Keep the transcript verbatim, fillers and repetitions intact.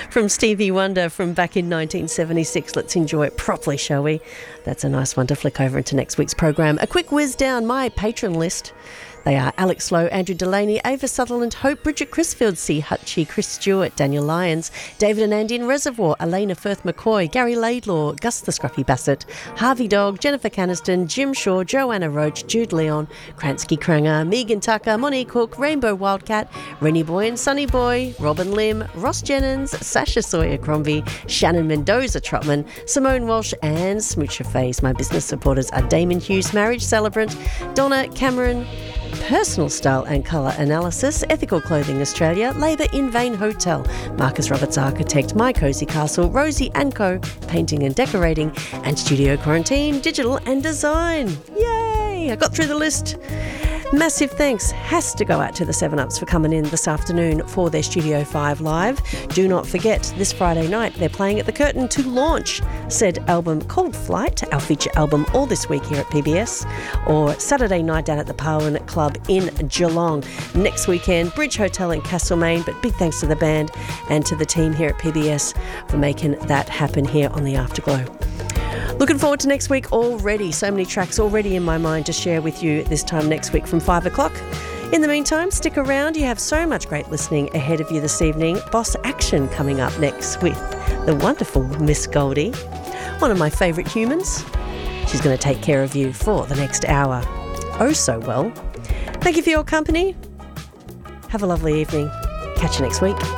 from Stevie Wonder from back in nineteen seventy-six. Let's enjoy it properly, shall we? That's a nice one to flick over into next week's program. A quick whiz down my patron list. They are Alex Lowe, Andrew Delaney, Ava Sutherland, Hope, Bridget Crisfield, C. Hutchie, Chris Stewart, Daniel Lyons, David and Andy in Reservoir, Elena Firth McCoy, Gary Laidlaw, Gus the Scruffy Bassett, Harvey Dog, Jennifer Caniston, Jim Shaw, Joanna Roach, Jude Leon, Kransky Kranger, Megan Tucker, Monique Cook, Rainbow Wildcat, Rennie Boy and Sunny Boy, Robin Lim, Ross Jennings, Sasha Sawyer Crombie, Shannon Mendoza Trotman, Simone Walsh and Smoocher Faze. My business supporters are Damon Hughes, marriage celebrant, Donna Cameron, Personal Style and Colour Analysis, Ethical Clothing Australia, Labour in Vain Hotel, Marcus Roberts Architect, My Cosy Castle, Rosie and Co, Painting and Decorating, and Studio Quarantine, Digital and Design. Yay! I got through the list. Massive thanks has to go out to the seven ups for coming in this afternoon for their Studio five Live. Do not forget, this Friday night they're playing at the Curtain to launch said album Cold Flight, our feature album, all this week here at P B S, or Saturday night down at the Parliament Club in Geelong. Next weekend, Bridge Hotel in Castlemaine, but big thanks to the band and to the team here at P B S for making that happen here on the Afterglow. Looking forward to next week already. So many tracks already in my mind to share with you this time next week from five o'clock. In the meantime, stick around. You have so much great listening ahead of you this evening. Boss Action coming up next with the wonderful Miss Goldie, one of my favourite humans. She's going to take care of you for the next hour. Oh, so well. Thank you for your company. Have a lovely evening. Catch you next week.